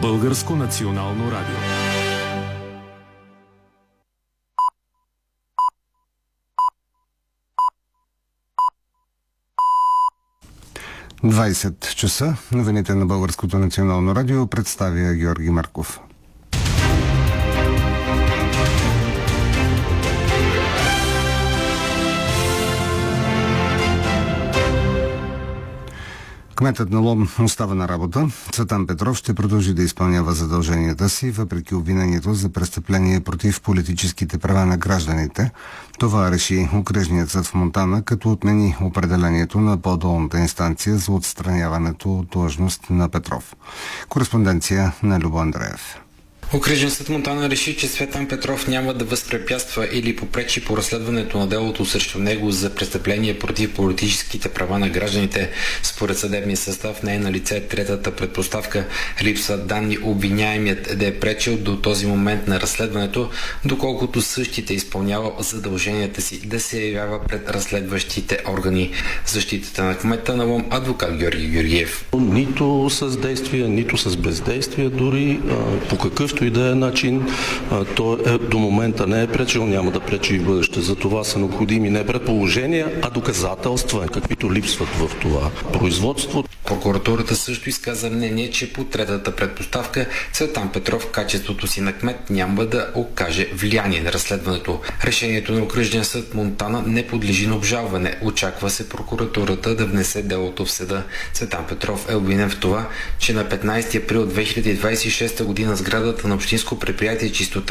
Българско национално радио. часа. Новините на Българското национално радио представя Георги Марков. Кметът на Лом остава на работа. Цветан Петров ще продължи да изпълнява задълженията си, въпреки обвинението за престъпление против политическите права на гражданите. Това реши окръжният съд в Монтана, като отмени определението на по-долната инстанция за отстраняването от длъжност на Петров. Кореспонденция на Любо Андреев. Окръжен съд Монтана реши, че Цветан Петров няма да възпрепятства или попречи по разследването на делото срещу него за престъпление против политическите права на гражданите. Според съдебния състав не е на лице третата предпоставка. Липсват данни обвиняемият да е пречил до този момент на разследването, доколкото същите изпълнява задълженията си да се явява пред разследващите органи. Защитата на кмета на Лом, адвокат Георги Георгиев. Нито с действия, нито с бездействия, дори по какъвто и да е начин, то до момента не е пречил, няма да пречи и в бъдеще. За това са необходими не предположения, а доказателства, каквито липсват в това производство. Прокуратурата също изказа мнение, че по третата предпоставка Цветан Петров в качеството си на кмет няма да окаже влияние на разследването. Решението на окръжния съд Монтана не подлежи на обжалване. Очаква се прокуратурата да внесе делото в съда. Цветан Петров е обвинен в това, че на 15 април 2026 година сградата на общинско предприятие Чистота